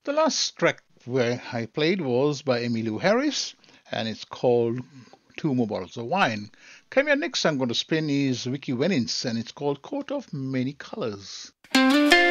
The last track where I played was by Emmylou Harris, and it's called Two More Bottles of Wine. Coming up next, I'm going to spin is Vicky Winans, and it's called Coat of Many Colors.